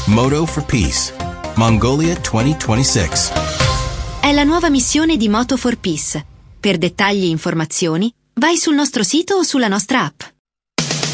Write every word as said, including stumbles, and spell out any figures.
Moto for Peace. Mongolia duemilaventisei. È la nuova missione di Moto for Peace. Per dettagli e informazioni, vai sul nostro sito o sulla nostra app.